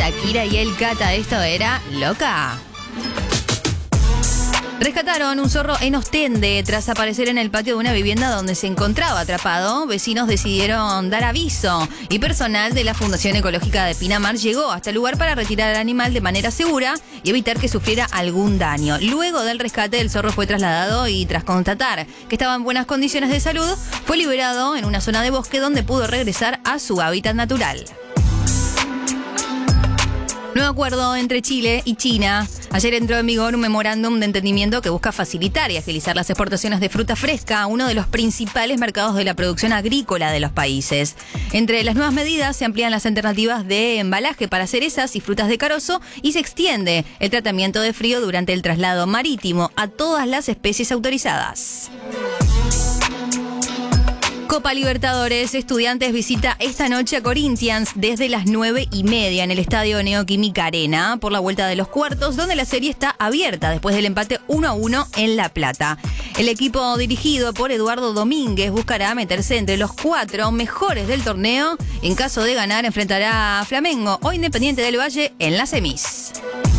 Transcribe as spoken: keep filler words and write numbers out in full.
Shakira y el Cata. Esto era Loca. Rescataron un zorro en Ostende tras aparecer en el patio de una vivienda donde se encontraba atrapado. Vecinos decidieron dar aviso y personal de la Fundación Ecológica de Pinamar llegó hasta el lugar para retirar al animal de manera segura y evitar que sufriera algún daño. Luego del rescate, el zorro fue trasladado y tras constatar que estaba en buenas condiciones de salud, fue liberado en una zona de bosque donde pudo regresar a su hábitat natural. Nuevo acuerdo entre Chile y China. Ayer entró en vigor un memorándum de entendimiento que busca facilitar y agilizar las exportaciones de fruta fresca, uno de los principales mercados de la producción agrícola de los países. Entre las nuevas medidas se amplían las alternativas de embalaje para cerezas y frutas de carozo y se extiende el tratamiento de frío durante el traslado marítimo a todas las especies autorizadas. Copa Libertadores, Estudiantes visita esta noche a Corinthians desde las nueve y media en el estadio Neoquímica Arena por la vuelta de los cuartos, donde la serie está abierta después del empate uno a uno en La Plata. El equipo dirigido por Eduardo Domínguez buscará meterse entre los cuatro mejores del torneo. En caso de ganar, enfrentará a Flamengo o Independiente del Valle en las semis.